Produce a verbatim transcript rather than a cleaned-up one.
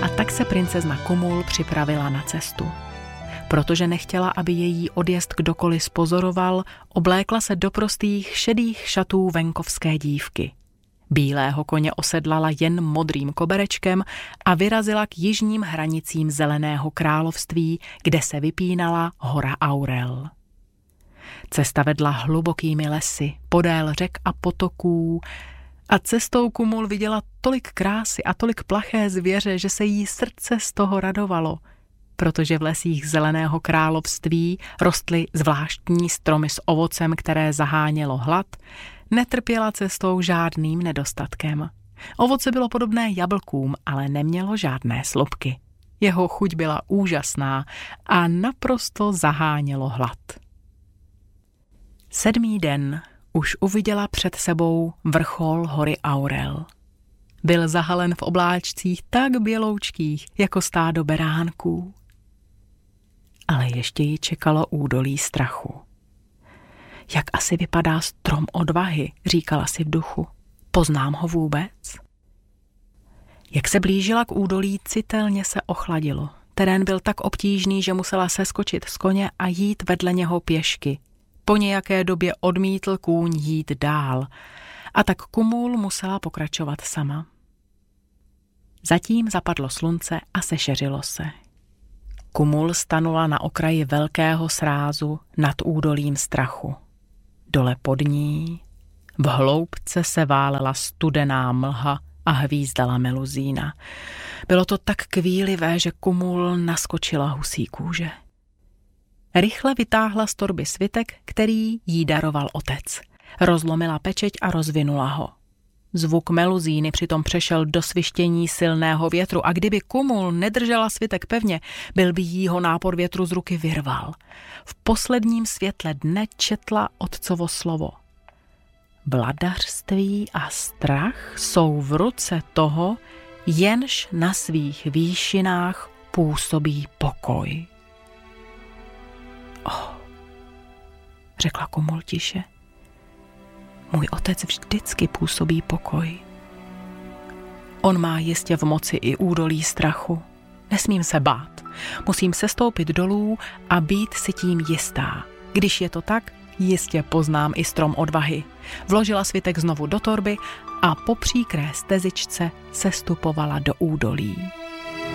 tak se princezna Kumul připravila na cestu. Protože nechtěla, aby její odjezd kdokoliv spozoroval, oblékla se do prostých šedých šatů venkovské dívky. Bílého koně osedlala jen modrým koberečkem a vyrazila k jižním hranicím Zeleného království, kde se vypínala hora Aurel. Cesta vedla hlubokými lesy, podél řek a potoků, a cestou Kumul viděla tolik krásy a tolik plaché zvěře, že se jí srdce z toho radovalo, protože v lesích Zeleného království rostly zvláštní stromy s ovocem, které zahánělo hlad, netrpěla cestou žádným nedostatkem. Ovoce bylo podobné jablkům, ale nemělo žádné slupky. Jeho chuť byla úžasná a naprosto zahánělo hlad. Sedmý den už uviděla před sebou vrchol hory Aurel. Byl zahalen v obláčcích tak běloučkých, jako stádo beránků. Ale ještě ji čekalo údolí strachu. Jak asi vypadá strom odvahy, říkala si v duchu. Poznám ho vůbec? Jak se blížila k údolí, citelně se ochladilo. Terén byl tak obtížný, že musela seskočit z koně a jít vedle něho pěšky. Po nějaké době odmítl kůň jít dál a tak Kumul musela pokračovat sama. Zatím zapadlo slunce a sešeřilo se. Kumul stanula na okraji velkého srázu nad údolím strachu. Dole pod ní, v hloubce se válela studená mlha a hvízdala meluzína. Bylo to tak kvílivé, že Kumul naskočila husí kůže. Rychle vytáhla z torby svitek, který jí daroval otec. Rozlomila pečeť a rozvinula ho. Zvuk meluzíny přitom přešel do svištění silného větru a kdyby Kumul nedržela svitek pevně, byl by jí ho nápor větru z ruky vyrval. V posledním světle dne četla otcovo slovo. Vladařství a strach jsou v ruce toho, jenž na svých výšinách působí pokoj. Oh, řekla Kumul tiše. Můj otec vždycky působí pokoj. On má jistě v moci i údolí strachu. Nesmím se bát. Musím sestoupit dolů a být si tím jistá. Když je to tak, jistě poznám i strom odvahy. Vložila svitek znovu do torby a po příkré stezičce sestupovala do údolí.